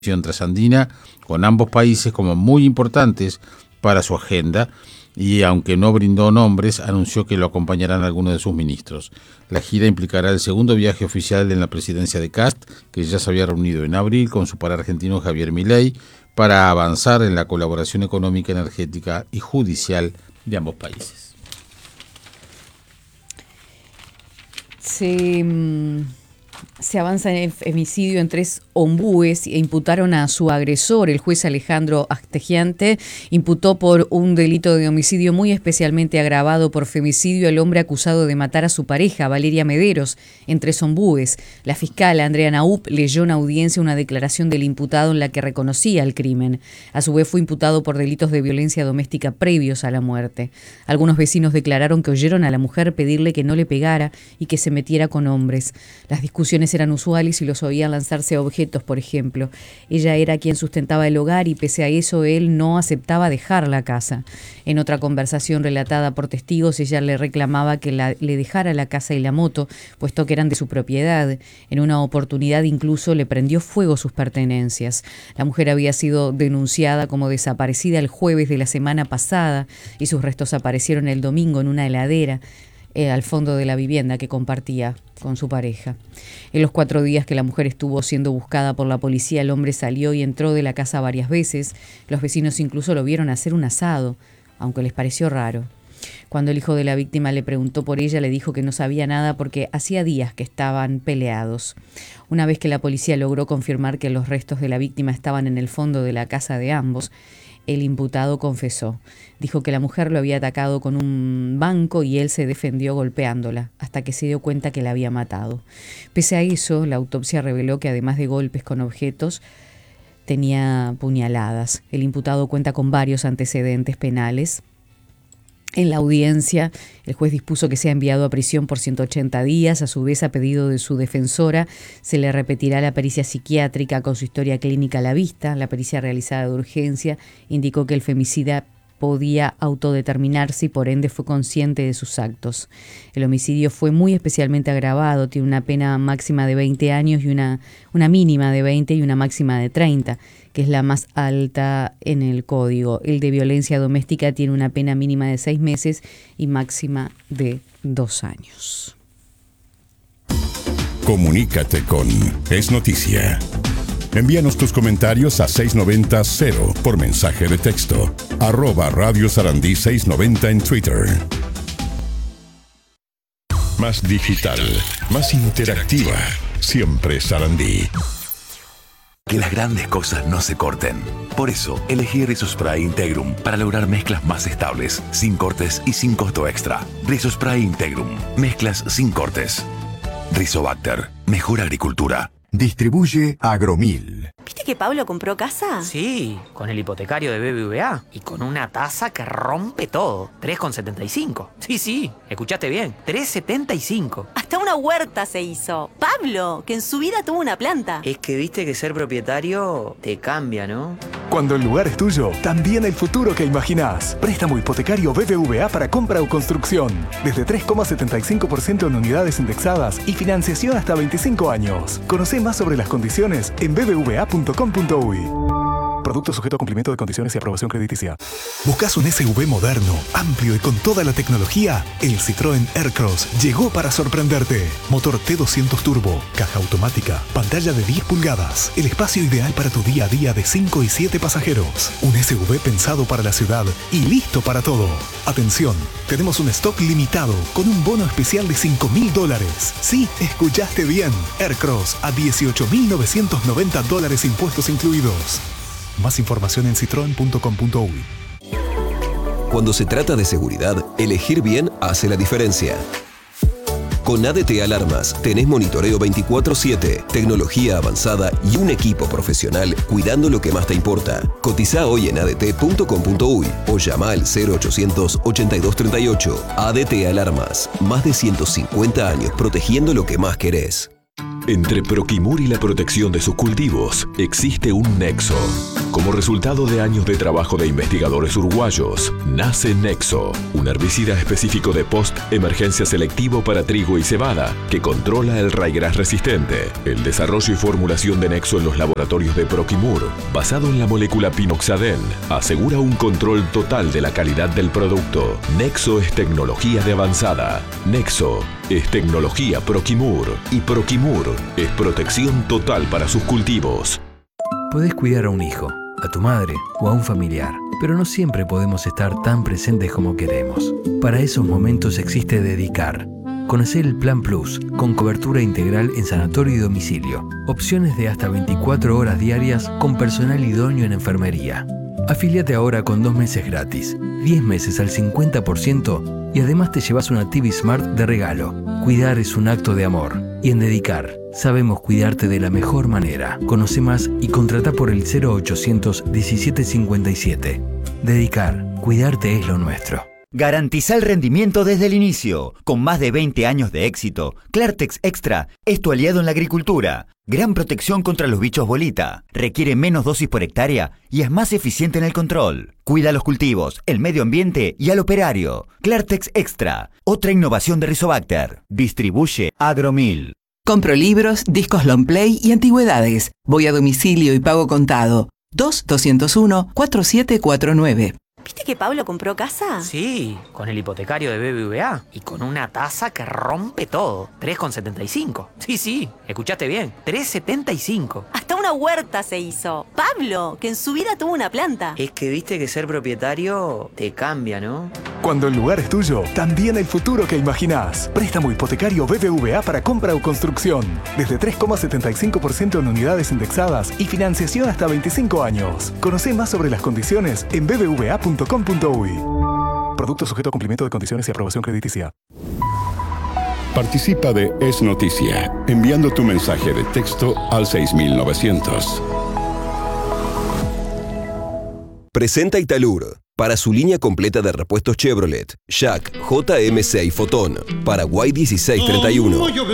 trasandina con ambos países como muy importantes para su agenda y, aunque no brindó nombres, anunció que lo acompañarán algunos de sus ministros. La gira implicará el segundo viaje oficial en la presidencia de Kast, que ya se había reunido en abril con su par argentino Javier Milei para avanzar en la colaboración económica, energética y judicial de ambos países. Se avanza en el femicidio en 3 ombúes e imputaron a su agresor. El juez Alejandro Astegiante imputó por un delito de homicidio muy especialmente agravado por femicidio al hombre acusado de matar a su pareja, Valeria Mederos, en 3 ombúes. La fiscal Andrea Naup leyó en audiencia una declaración del imputado en la que reconocía el crimen. A su vez fue imputado por delitos de violencia doméstica previos a la muerte. Algunos vecinos declararon que oyeron a la mujer pedirle que no le pegara y que se metiera con hombres. Las discusiones eran usuales y los oían lanzarse objetos, por ejemplo. Ella era quien sustentaba el hogar y pese a eso él no aceptaba dejar la casa. En otra conversación relatada por testigos, ella le reclamaba que le dejara la casa y la moto, puesto que eran de su propiedad. En una oportunidad incluso le prendió fuego sus pertenencias. La mujer había sido denunciada como desaparecida el jueves de la semana pasada y sus restos aparecieron el domingo en una heladera al fondo de la vivienda que compartía con su pareja. En los 4 días que la mujer estuvo siendo buscada por la policía, el hombre salió y entró de la casa varias veces. Los vecinos incluso lo vieron hacer un asado, aunque les pareció raro. Cuando el hijo de la víctima le preguntó por ella, le dijo que no sabía nada porque hacía días que estaban peleados. Una vez que la policía logró confirmar que los restos de la víctima estaban en el fondo de la casa de ambos, el imputado confesó. Dijo que la mujer lo había atacado con un banco y él se defendió golpeándola, hasta que se dio cuenta que la había matado. Pese a eso, la autopsia reveló que además de golpes con objetos, tenía puñaladas. El imputado cuenta con varios antecedentes penales. En la audiencia, el juez dispuso que sea enviado a prisión por 180 días. A su vez, a pedido de su defensora, se le repetirá la pericia psiquiátrica con su historia clínica a la vista. La pericia realizada de urgencia indicó que el femicida podía autodeterminarse y por ende fue consciente de sus actos. El homicidio fue muy especialmente agravado, tiene una pena máxima de 20 años y una mínima de 20 y una máxima de 30, que es la más alta en el código. El de violencia doméstica tiene una pena mínima de 6 meses y máxima de 2 años. Comunícate con Es Noticia. Envíanos tus comentarios a 690-0 por mensaje de texto, @Radio Sarandí 690 en Twitter. Más digital, más interactiva, siempre Sarandí. Que las grandes cosas no se corten. Por eso, elegí Rizospray Integrum para lograr mezclas más estables, sin cortes y sin costo extra. Rizospray Integrum, mezclas sin cortes. Rizobacter, mejor agricultura. Distribuye Agromil. ¿Viste que Pablo compró casa? Sí, con el hipotecario de BBVA y con una tasa que rompe todo. 3,75. Sí, escuchaste bien. 3,75. Hasta una huerta se hizo. Pablo, que en su vida tuvo una planta. Es que viste que ser propietario te cambia, ¿no? Cuando el lugar es tuyo, también el futuro que imaginás. Préstamo hipotecario BBVA para compra o construcción. Desde 3,75% en unidades indexadas y financiación hasta 25 años. Conoce más sobre las condiciones en bbva.com.uy. Producto sujeto a cumplimiento de condiciones y aprobación crediticia. ¿Buscas un SUV moderno, amplio y con toda la tecnología? El Citroën Aircross llegó para sorprenderte. Motor T200 Turbo, caja automática, pantalla de 10 pulgadas, el espacio ideal para tu día a día de 5 y 7 pasajeros. Un SUV pensado para la ciudad y listo para todo. Atención, tenemos un stock limitado con un bono especial de $5.000. Sí, escuchaste bien. Aircross a $18.990 impuestos incluidos. Más información en citroen.com.uy. Cuando se trata de seguridad, elegir bien hace la diferencia. Con ADT Alarmas tenés monitoreo 24/7, tecnología avanzada y un equipo profesional cuidando lo que más te importa. Cotiza hoy en adt.com.uy o llama al 0800 8238. ADT Alarmas, más de 150 años protegiendo lo que más querés. Entre Proquimur y la protección de sus cultivos existe un nexo. Como resultado de años de trabajo de investigadores uruguayos, nace Nexo, un herbicida específico de post-emergencia selectivo para trigo y cebada, que controla el ryegrass resistente. El desarrollo y formulación de Nexo en los laboratorios de Proquimur, basado en la molécula pinoxadén, asegura un control total de la calidad del producto. Nexo es tecnología de avanzada. Nexo es tecnología Proquimur. Y Proquimur es protección total para sus cultivos. Podés cuidar a un hijo, a tu madre o a un familiar, pero no siempre podemos estar tan presentes como queremos. Para esos momentos existe Dedicar. Conocé el Plan Plus, con cobertura integral en sanatorio y domicilio. Opciones de hasta 24 horas diarias con personal idóneo en enfermería. Afíliate ahora con 2 meses gratis, 10 meses al 50% y además te llevas una TV Smart de regalo. Cuidar es un acto de amor. Y en Dedicar, sabemos cuidarte de la mejor manera. Conoce más y contrata por el 0800 1757. Dedicar, cuidarte es lo nuestro. Garantiza el rendimiento desde el inicio. Con más de 20 años de éxito, Clartex Extra es tu aliado en la agricultura. Gran protección contra los bichos bolita. Requiere menos dosis por hectárea y es más eficiente en el control. Cuida los cultivos, el medio ambiente y al operario. Clartex Extra, otra innovación de Rizobacter. Distribuye Agromil. Compro libros, discos long play y antigüedades. Voy a domicilio y pago contado. 2-201-4749. ¿Viste que Pablo compró casa? Sí, con el hipotecario de BBVA y con una tasa que rompe todo. 3,75. Sí, escuchaste bien. 3,75. Hasta una huerta se hizo. Pablo, que en su vida tuvo una planta. Es que viste que ser propietario te cambia, ¿no? Cuando el lugar es tuyo, también el futuro que imaginás. Préstamo hipotecario BBVA para compra o construcción. Desde 3,75% en unidades indexadas y financiación hasta 25 años. Conocé más sobre las condiciones en bbva.com.uy. Producto sujeto a cumplimiento de condiciones y aprobación crediticia. Participa de Es Noticia, enviando tu mensaje de texto al 6900. Presenta Italur. Para su línea completa de repuestos Chevrolet, Jack, JMC y Fotón. Paraguay 1631.